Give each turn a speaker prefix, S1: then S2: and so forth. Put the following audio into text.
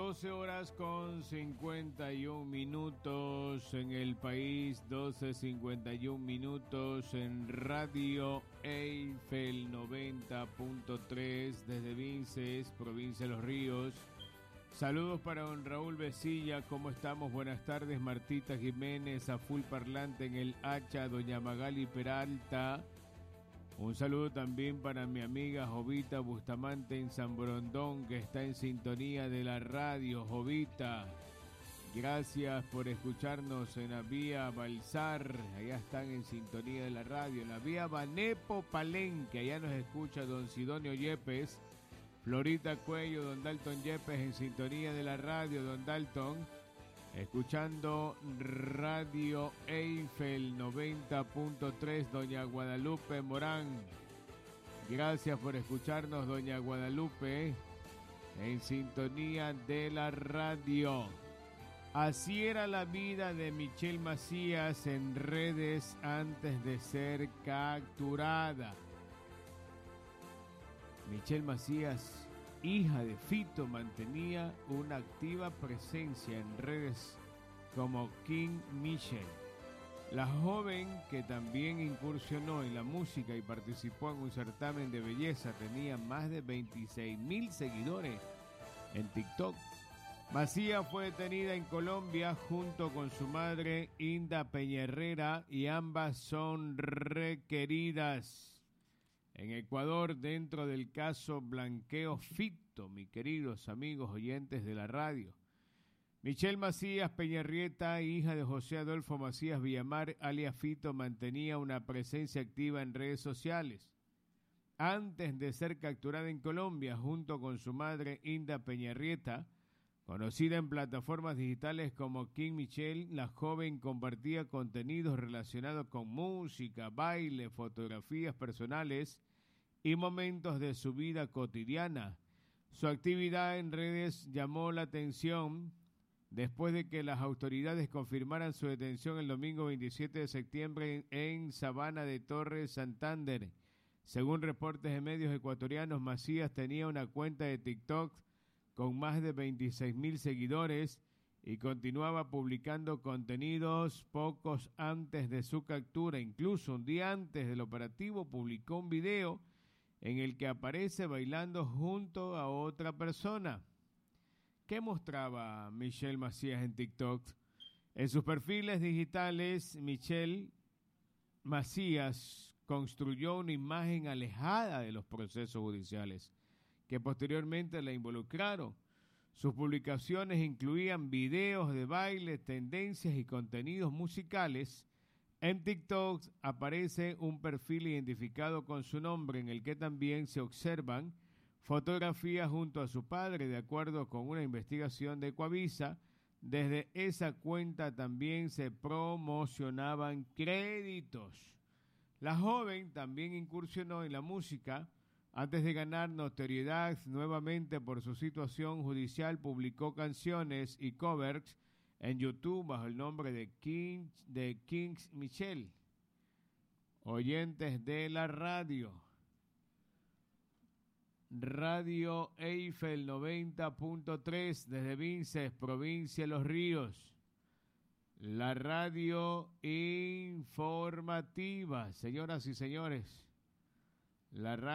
S1: 12 horas con 51 minutos en el país, 12:51 minutos en Radio Eiffel 90.3 desde Vinces, provincia de Los Ríos. Saludos para don Raúl Besilla, ¿cómo estamos? Buenas tardes, Martita Jiménez, a full parlante en el Hacha, doña Magali Peralta. Un saludo también para mi amiga Jovita Bustamante en San Borondón, que está en sintonía de la radio. Jovita, gracias por escucharnos en la vía Balsar, allá están en sintonía de la radio. En la vía Banepo Palenque, allá nos escucha don Sidonio Yepes, Florita Cuello, don Dalton Yepes en sintonía de la radio, don Dalton. Escuchando Radio Eiffel 90.3, doña Guadalupe Morán. Gracias por escucharnos, doña Guadalupe, en sintonía de la radio. Así era la vida de Michelle Macías en redes antes de ser capturada. Michelle Macías, hija de Fito, mantenía una activa presencia en redes como King Michelle. La joven, que también incursionó en la música y participó en un certamen de belleza, tenía más de 26,000 seguidores en TikTok. Macías fue detenida en Colombia junto con su madre Inda Peña Herrera y ambas son requeridas en Ecuador dentro del caso Blanqueo Fito, mis queridos amigos oyentes de la radio. Michelle Macías Peñarrieta, hija de José Adolfo Macías Villamar, alias Fito, mantenía una presencia activa en redes sociales. Antes de ser capturada en Colombia, junto con su madre Inda Peñarrieta, conocida en plataformas digitales como King Michelle, la joven compartía contenidos relacionados con música, baile, fotografías personales y momentos de su vida cotidiana. Su actividad en redes llamó la atención después de que las autoridades confirmaran su detención el domingo 27 de septiembre en Sabana de Torres, Santander. Según reportes de medios ecuatorianos, Macías tenía una cuenta de TikTok con más de 26,000 seguidores y continuaba publicando contenidos pocos antes de su captura. Incluso un día antes del operativo publicó un video en el que aparece bailando junto a otra persona. ¿Qué mostraba Michelle Macías en TikTok? En sus perfiles digitales, Michelle Macías construyó una imagen alejada de los procesos judiciales que posteriormente la involucraron. Sus publicaciones incluían videos de baile, tendencias y contenidos musicales. En TikTok aparece un perfil identificado con su nombre en el que también se observan fotografías junto a su padre, de acuerdo con una investigación de Coavisa. Desde esa cuenta también se promocionaban créditos. La joven también incursionó en la música. Antes de ganar notoriedad nuevamente por su situación judicial, publicó canciones y covers en YouTube bajo el nombre de Kings Michelle. Oyentes de la radio. Radio Eiffel 90.3 desde Vinces, provincia de Los Ríos. La radio informativa, señoras y señores. La radio